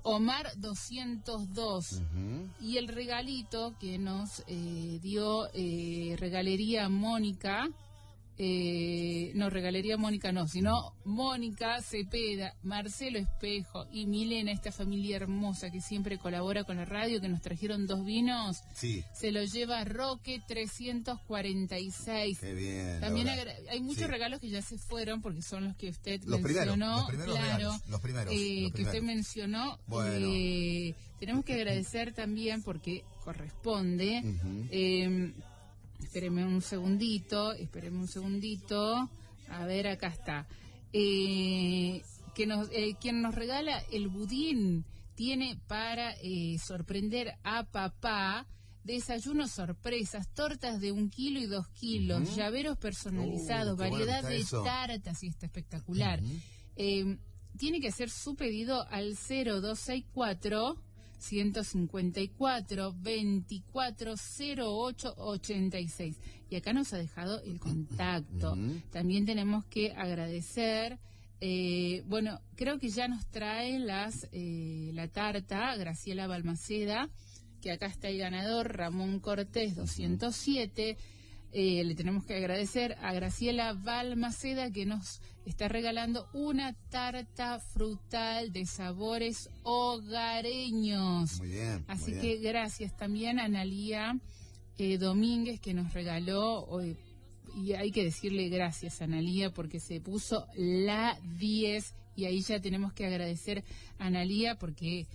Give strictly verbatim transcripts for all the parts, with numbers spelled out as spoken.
Omar doscientos dos. Uh-huh. Y el regalito que nos eh, dio eh, Regalería Mónica, eh, no, Regalería Mónica no, sino Mónica Cepeda, Marcelo Espejo y Milena, esta familia hermosa que siempre colabora con la radio, que nos trajeron dos vinos. Sí. Se lo lleva Roque trescientos cuarenta y seis. Qué bien. También agra- hay muchos sí. regalos que ya se fueron porque son los que usted los mencionó. Primeros, los primeros claro, regalos, los primeros, eh, los que primeros. usted mencionó. Bueno. Eh, tenemos que agradecer también porque corresponde. Uh-huh. Eh, espéreme un segundito, espéreme un segundito. A ver, acá está. Eh, que nos, eh, quien nos regala el budín tiene para eh, sorprender a papá desayunos sorpresas, tortas de un kilo y dos kilos, uh-huh. llaveros personalizados, uh, variedad bueno de eso. tartas, y está espectacular. Uh-huh. Eh, tiene que hacer su pedido al cero dos seis cuatro, ciento cincuenta y cuatro, veinticuatro cero ocho ochenta y seis. Y acá nos ha dejado el contacto. Uh-huh. También tenemos que agradecer... Eh, bueno, creo que ya nos trae las eh, la tarta Graciela Balmaceda, que acá está el ganador, Ramón Cortés doscientos siete. Eh, le tenemos que agradecer a Graciela Balmaceda que nos está regalando una tarta frutal de sabores hogareños. Muy bien. Así muy que bien. Gracias también a Analía eh, Domínguez, que nos regaló hoy. Y hay que decirle gracias a Analía porque se puso la diez, y ahí ya tenemos que agradecer a Analía porque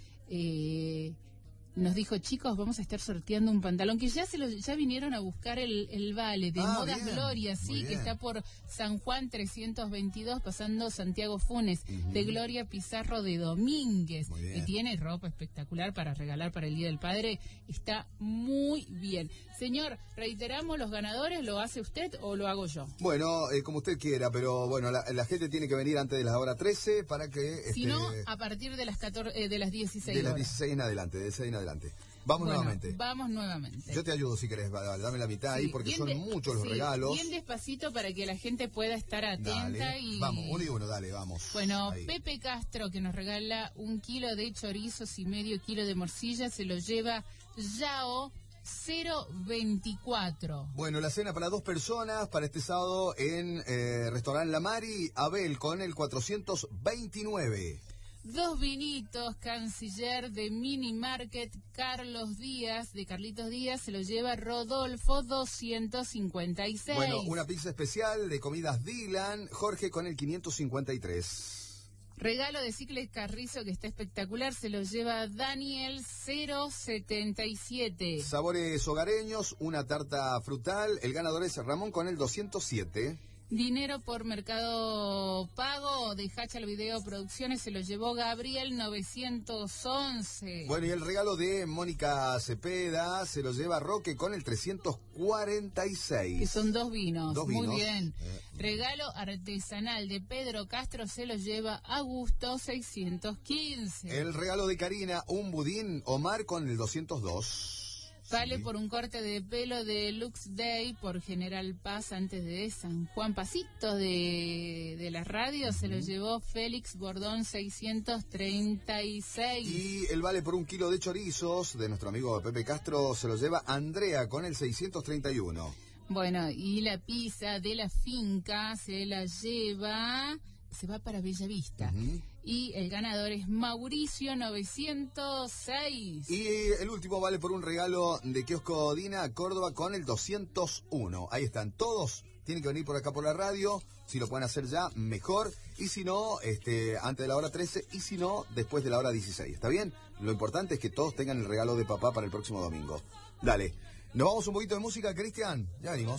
eh, nos dijo, chicos, vamos a estar sorteando un pantalón que ya se lo, ya vinieron a buscar el, el vale de ah, Modas bien, Gloria, sí, que está por San Juan trescientos veintidós, pasando Santiago Funes, uh-huh. de Gloria Pizarro de Domínguez, que tiene ropa espectacular para regalar para el Día del Padre. Está muy bien. Señor, reiteramos los ganadores, ¿lo hace usted o lo hago yo? Bueno, eh, como usted quiera, pero bueno, la, la gente tiene que venir antes de las horas trece para que... Si este, no, a partir de las catorce, eh, de las dieciséis de las horas. dieciséis en adelante, de dieciséis en adelante. Vamos bueno, nuevamente. Vamos nuevamente. Yo te ayudo si querés, dame la mitad sí, ahí porque son de, muchos los sí, regalos. Bien despacito para que la gente pueda estar atenta. Dale. y Vamos, uno y uno, dale, vamos. Bueno, ahí. Pepe Castro, que nos regala un kilo de chorizos y medio kilo de morcilla, se lo lleva Yao cero veinticuatro. Bueno, la cena para dos personas para este sábado en eh, Restaurant La Mari, Abel, con el cuatrocientos veintinueve. Dos vinitos Canciller de Mini Market Carlos Díaz, de Carlitos Díaz, se lo lleva Rodolfo doscientos cincuenta y seis. Bueno, una pizza especial de comidas Dylan, Jorge con el quinientos cincuenta y tres. Regalo de Cicles Carrizo que está espectacular, se lo lleva Daniel cero setenta y siete. Sabores hogareños, una tarta frutal, el ganador es Ramón con el doscientos siete. Dinero por Mercado Pago de Hachal Video Producciones, se lo llevó Gabriel novecientos once. Bueno, y el regalo de Mónica Cepeda se lo lleva Roque con el trescientos cuarenta y seis. Que son dos vinos. Dos Muy vinos. bien. Eh. Regalo artesanal de Pedro Castro se lo lleva Augusto seiscientos quince. El regalo de Karina, un budín Omar con el doscientos dos. Vale sí. por un corte de pelo de Lux Day por General Paz antes de San Juan. Pasito de, de la radio, uh-huh. se lo llevó Félix Bordón seiscientos treinta y seis. Y el vale por un kilo de chorizos de nuestro amigo Pepe Castro se lo lleva Andrea con el seiscientos treinta y uno. Bueno, y la pizza de la finca se la lleva... se va para Bellavista. Uh-huh. Y el ganador es Mauricio novecientos seis. Y el último vale por un regalo de Kiosco Dina Córdoba con el doscientos uno. Ahí están todos. Tienen que venir por acá por la radio. Si lo pueden hacer ya, mejor. Y si no, este, antes de la hora trece. Y si no, después de la hora dieciséis. ¿Está bien? Lo importante es que todos tengan el regalo de papá para el próximo domingo. Dale. Nos vamos un poquito de música, Cristian. Ya venimos.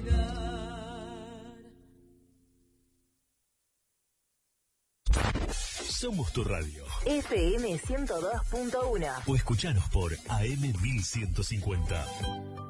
Somos tu radio. F M ciento dos punto uno. O escuchanos por A M mil ciento cincuenta.